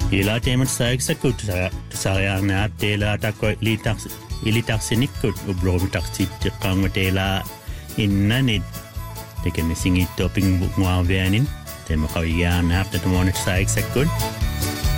Ila teemat saksakut sarjaarnaat teela takko ilitarsinikut ubluumitarsiitteqqaangu teela innanit tekemisigiittoping nguarvianin teema qavigaarnaap tatumonat saksakut